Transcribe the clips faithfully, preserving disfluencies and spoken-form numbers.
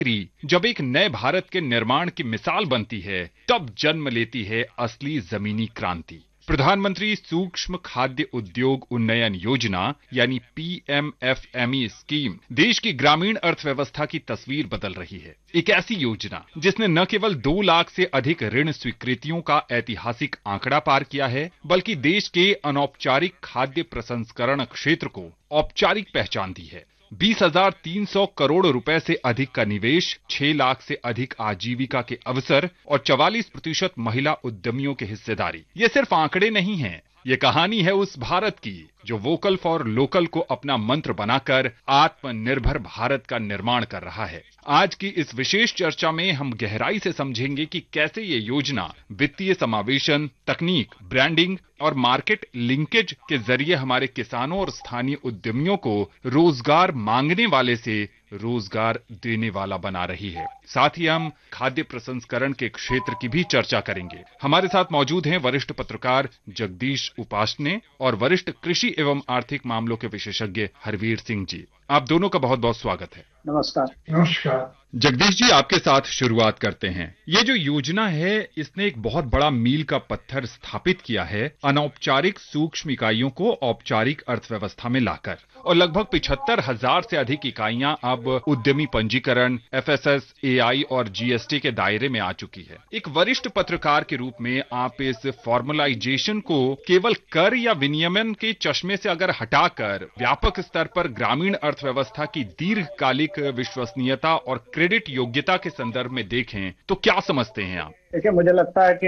जब एक नए भारत के निर्माण की मिसाल बनती है, तब जन्म लेती है असली जमीनी क्रांति। प्रधानमंत्री सूक्ष्म खाद्य उद्योग उन्नयन योजना यानी P M F M E scheme देश की ग्रामीण अर्थव्यवस्था की तस्वीर बदल रही है। एक ऐसी योजना जिसने न केवल दो लाख से अधिक ऋण स्वीकृतियों का ऐतिहासिक आंकड़ा पार किया है, बल्कि देश के अनौपचारिक खाद्य प्रसंस्करण क्षेत्र को औपचारिक पहचान दी है। बीस हजार तीन सौ करोड़ रुपए से अधिक का निवेश, छह लाख से अधिक आजीविका के अवसर और चवालीस प्रतिशत महिला उद्यमियों की हिस्सेदारी। ये सिर्फ आंकड़े नहीं हैं, ये कहानी है उस भारत की जो वोकल फॉर लोकल को अपना मंत्र बनाकर आत्मनिर्भर भारत का निर्माण कर रहा है। आज की इस विशेष चर्चा में हम गहराई से समझेंगे कि कैसे ये योजना वित्तीय समावेशन, तकनीक, ब्रांडिंग और मार्केट लिंकेज के जरिए हमारे किसानों और स्थानीय उद्यमियों को रोजगार मांगने वाले से रोजगार देने वाला बना रही है। साथ ही हम खाद्य प्रसंस्करण के क्षेत्र की भी चर्चा करेंगे। हमारे साथ मौजूद हैं वरिष्ठ पत्रकार जगदीश उपासने और वरिष्ठ कृषि एवं आर्थिक मामलों के विशेषज्ञ हरवीर सिंह जी। आप दोनों का बहुत बहुत स्वागत है। नमस्कार। नमस्कार। जगदीश जी, आपके साथ शुरुआत करते हैं। ये जो योजना है, इसने एक बहुत बड़ा मील का पत्थर स्थापित किया है अनौपचारिक सूक्ष्म इकाइयों को औपचारिक अर्थव्यवस्था में लाकर, और लगभग पिछहत्तर हजार से अधिक इकाइयां अब उद्यमी पंजीकरण, एफ एस एस ए आई और जी एस टी के दायरे में आ चुकी है। एक वरिष्ठ पत्रकार के रूप में आप इस फॉर्मलाइजेशन को केवल कर या विनियमन के चश्मे से अगर हटाकर व्यापक स्तर पर ग्रामीण अर्थव्यवस्था की दीर्घकालिक विश्वसनीयता और क्रेडिट योग्यता के संदर्भ में देखें तो क्या समझते हैं आप? देखिए, मुझे लगता है कि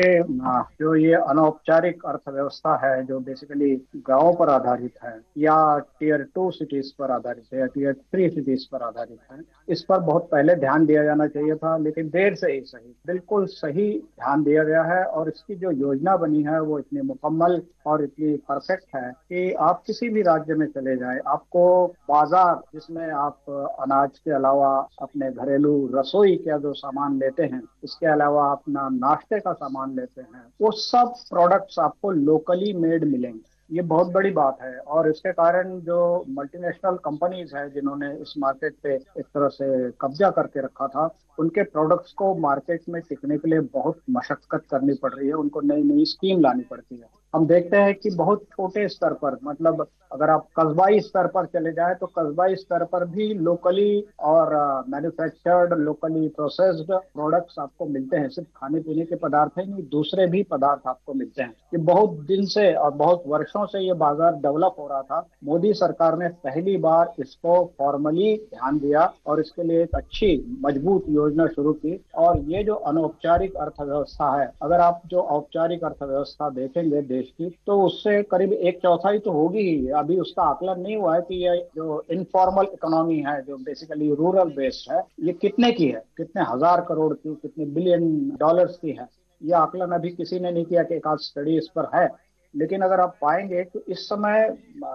जो ये अनौपचारिक अर्थव्यवस्था है, जो बेसिकली गांवों पर आधारित है या टीयर टू सिटीज पर आधारित है या टीयर थ्री सिटीज पर आधारित है, इस पर बहुत पहले ध्यान दिया जाना चाहिए था, लेकिन देर से ही सही, बिल्कुल सही ध्यान दिया गया है। और इसकी जो योजना बनी है वो इतनी मुकम्मल और इतनी परफेक्ट है कि आप किसी भी राज्य में चले जाएं, आपको बाजार जिसमें आप अनाज के अलावा अपने घरेलू रसोई का जो सामान लेते हैं, इसके अलावा अपना नाश्ते का सामान लेते हैं, वो सब प्रोडक्ट्स आपको लोकली मेड मिलेंगे। ये बहुत बड़ी बात है। और इसके कारण जो मल्टीनेशनल कंपनीज है जिन्होंने इस मार्केट पे एक तरह से कब्जा करके रखा था, उनके प्रोडक्ट्स को मार्केट में टिकने के लिए बहुत मशक्कत करनी पड़ रही है, उनको नई नई स्कीम लानी पड़ती है। हम देखते हैं कि बहुत छोटे स्तर पर, मतलब अगर आप कस्बाई स्तर पर चले जाएं तो कस्बाई स्तर पर भी लोकली और मैन्युफैक्चर्ड, लोकली प्रोसेस्ड प्रोडक्ट्स आपको मिलते हैं। सिर्फ खाने पीने के पदार्थ ही नहीं, दूसरे भी पदार्थ आपको मिलते हैं। ये बहुत दिन से और बहुत वर्षों से ये बाजार डेवलप हो रहा था। मोदी सरकार ने पहली बार इसको फॉर्मली ध्यान दिया और इसके लिए एक अच्छी मजबूत योजना शुरू की। और ये जो अनौपचारिक अर्थव्यवस्था है, अगर आप जो औपचारिक अर्थव्यवस्था देखेंगे देश की, तो उससे करीब एक चौथाई तो होगी ही। अभी उसका आकलन नहीं हुआ है कि ये जो इनफॉर्मल इकोनॉमी है, जो बेसिकली रूरल बेस्ड है, ये कितने की है, कितने हजार करोड़ की, कितने बिलियन डॉलर्स की है। ये आकलन अभी किसी ने नहीं किया कि एक आध स्टडी इस पर है। लेकिन अगर आप पाएंगे तो इस समय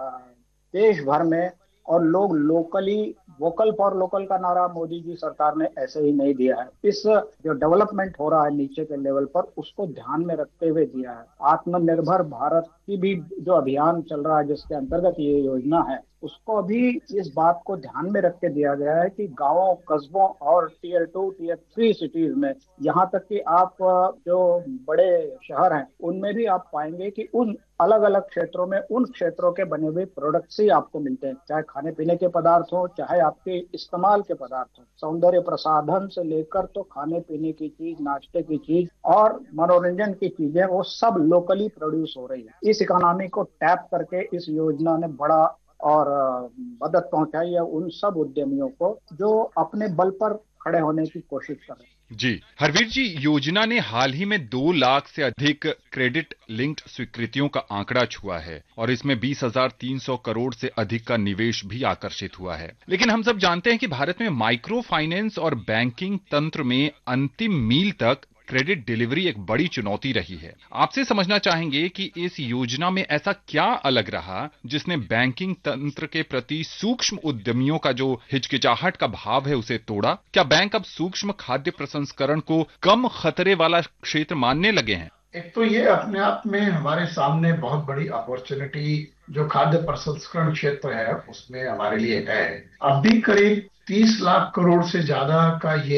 देश भर में और लोग लोकली, वोकल फॉर लोकल का नारा मोदी जी सरकार ने ऐसे ही नहीं दिया है। इस जो डेवलपमेंट हो रहा है नीचे के लेवल पर, उसको ध्यान में रखते हुए दिया है। आत्मनिर्भर भारत की भी जो अभियान चल रहा है, जिसके अंतर्गत ये योजना है, उसको भी इस बात को ध्यान में रख के दिया गया है कि गांवों, कस्बों और tier two, tier three cities में, यहाँ तक कि आप जो बड़े शहर हैं उनमें भी आप पाएंगे कि उन अलग अलग क्षेत्रों में उन क्षेत्रों के बने हुए प्रोडक्ट्स ही आपको मिलते हैं, चाहे खाने पीने के पदार्थ हो, चाहे आपके इस्तेमाल के पदार्थ हो, सौंदर्य प्रसाधन से लेकर तो खाने पीने की चीज, नाश्ते की चीज और मनोरंजन की चीजें, वो सब लोकली प्रोड्यूस हो रही है। इस इकोनॉमी को टैप करके इस योजना ने बड़ा और मदद पहुंचाई है उन सब उद्यमियों को जो अपने बल पर खड़े होने की कोशिश कर रहे हैं। जी हरवीर जी, योजना ने हाल ही में दो लाख से अधिक क्रेडिट लिंक्ड स्वीकृतियों का आंकड़ा छुआ है और इसमें बीस हजार तीन सौ करोड़ से अधिक का निवेश भी आकर्षित हुआ है। लेकिन हम सब जानते हैं कि भारत में माइक्रो फाइनेंस और बैंकिंग तंत्र में अंतिम मील तक क्रेडिट डिलीवरी एक बड़ी चुनौती रही है। आपसे समझना चाहेंगे कि इस योजना में ऐसा क्या अलग रहा जिसने बैंकिंग तंत्र के प्रति सूक्ष्म उद्यमियों का जो हिचकिचाहट का भाव है उसे तोड़ा? क्या बैंक अब सूक्ष्म खाद्य प्रसंस्करण को कम खतरे वाला क्षेत्र मानने लगे हैं? एक तो ये अपने आप में हमारे सामने बहुत बड़ी अपॉर्चुनिटी जो खाद्य प्रसंस्करण क्षेत्र है उसमें हमारे लिए है। अब भी करीब तीस लाख करोड़ से ज्यादा का ये